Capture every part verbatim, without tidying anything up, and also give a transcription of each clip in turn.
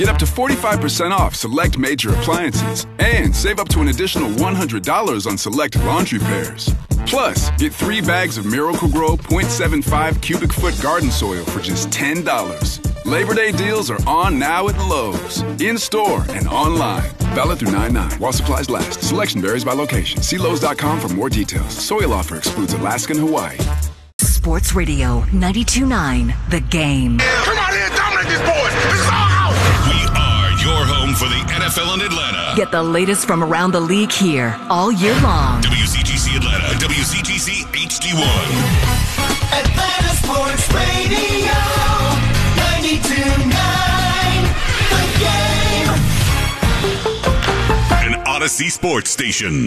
Get up to forty-five percent off select major appliances and save up to an additional one hundred dollars on select laundry pairs. Plus, get three bags of Miracle-Gro point seven five cubic foot garden soil for just ten dollars. Labor Day deals are on now at Lowe's, in-store and online. Valid through nine nine while supplies last. Selection varies by location. See Lowe's dot com for more details. Soil offer excludes Alaska and Hawaii. Sports Radio ninety-two point nine, The Game. Come out here and dominate this boys. This is our house. We are your home for the N F L in Atlanta. Get the latest from around the league here all year long. W C G C Atlanta, W C G C H D one. Atlanta Sports Radio, ninety-two point nine, The Game. An Odyssey Sports Station.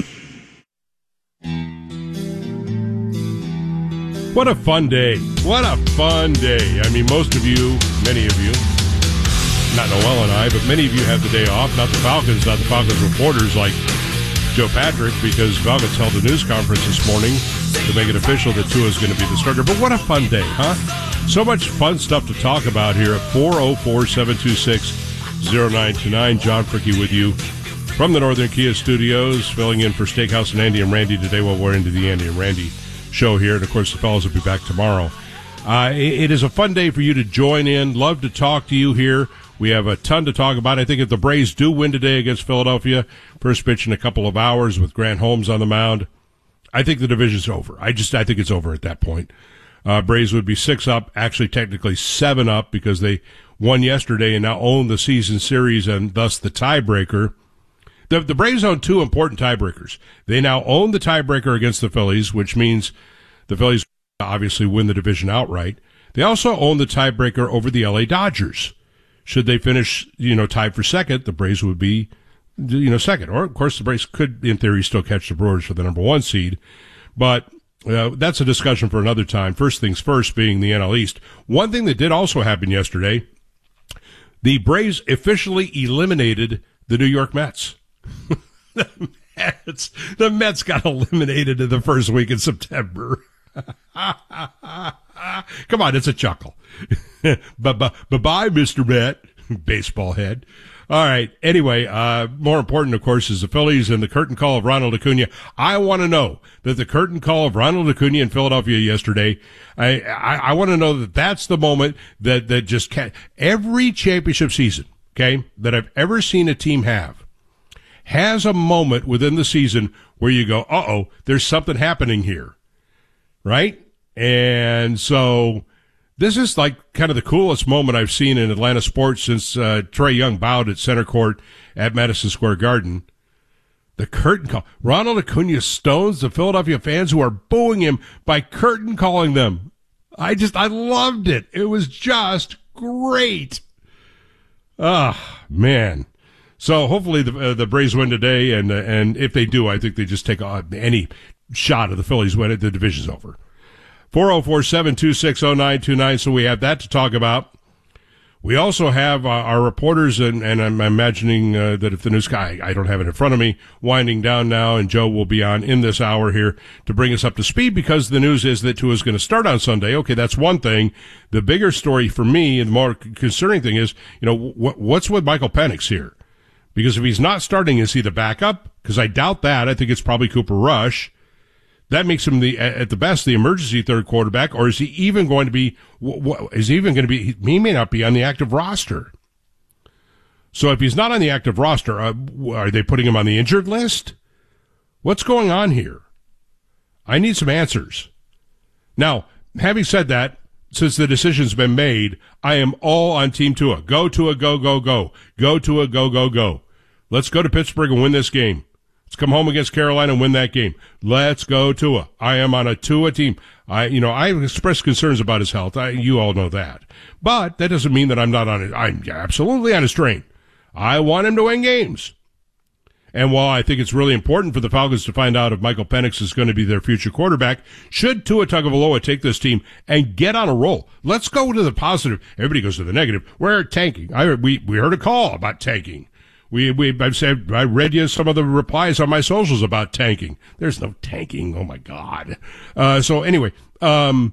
What a fun day. What a fun day. I mean, most of you, many of you, not Noel and I, but many of you have the day off. Not the Falcons, not the Falcons reporters like Joe Patrick, because Falcons held a news conference this morning to make it official that Tua is going to be the starter. But what a fun day, huh? So much fun stuff to talk about here at four oh four, seven two six, oh nine two nine. John Fricke with you from the Northern Kia Studios, filling in for Steakhouse and Andy and Randy today while we're into the Andy and Randy show here. And, of course, the fellas will be back tomorrow. Uh, it, it is a fun day for you to join in. Love to talk to you here. We have a ton to talk about. I think if the Braves do win today against Philadelphia, first pitch in a couple of hours with Grant Holmes on the mound, I think the division's over. I just I think it's over at that point. Uh, Braves would be six up, actually technically seven up because they won yesterday and now own the season series and thus the tiebreaker. The, the Braves own two important tiebreakers. They now own the tiebreaker against the Phillies, which means the Phillies obviously win the division outright. They also own the tiebreaker over the L A Dodgers. Should they finish, you know, tied for second, the Braves would be, you know, second. Or, of course, the Braves could, in theory, still catch the Brewers for the number one seed. But uh, that's a discussion for another time. First things first being the N L East. One thing that did also happen yesterday, the Braves officially eliminated the New York Mets. the Mets. The Mets got eliminated in the first week in September. Come on, it's a chuckle. Bye-bye, Mister Met, baseball head. All right. Anyway, uh, more important, of course, is the Phillies and the curtain call of Ronald Acuna. I want to know that the curtain call of Ronald Acuna in Philadelphia yesterday, I, I, I want to know that that's the moment that, that just can't, every championship season, okay, that I've ever seen a team have, has a moment within the season where you go, uh-oh, there's something happening here. Right? And so this is like kind of the coolest moment I've seen in Atlanta sports since uh, Trae Young bowed at center court at Madison Square Garden. The curtain call. Ronald Acuna stones the Philadelphia fans who are booing him by curtain calling them. I just, I loved it. It was just great. Ah, man. So hopefully the uh, the Braves win today, and uh, and if they do, I think they just take uh, any shot of the Phillies win it. The division's over. four oh four, seven two six, oh nine two nine. So we have that to talk about. We also have uh, our reporters, and, and I'm imagining uh, that if the news guy, I don't have it in front of me, winding down now, and Joe will be on in this hour here to bring us up to speed, because the news is that Tua is going to start on Sunday. Okay, that's one thing. The bigger story for me, and the more concerning thing is, you know, wh- what's with Michael Penix here? Because if he's not starting, is he the backup? Because I doubt that. I think it's probably Cooper Rush. That makes him the, at the best, the emergency third quarterback, or is he even going to be, is he even going to be, he may not be on the active roster. So if he's not on the active roster, uh, are they putting him on the injured list? What's going on here? I need some answers. Now, having said that, since the decision's been made, I am all on Team Tua. Go Tua, go, go, go. Go Tua, go, go, go. Let's go to Pittsburgh and win this game. Let's come home against Carolina and win that game. Let's go Tua. I am on a Tua team. I, you know, I've expressed concerns about his health. I, you all know that. But that doesn't mean that I'm not on it. I'm absolutely on his train. I want him to win games. And while I think it's really important for the Falcons to find out if Michael Penix is going to be their future quarterback, should Tua Tagovailoa take this team and get on a roll? Let's go to the positive. Everybody goes to the negative. We're tanking. I, we, we heard a call about tanking. We, we, I've said, I read you some of the replies on my socials about tanking. There's no tanking. Oh my God. Uh, so anyway, um,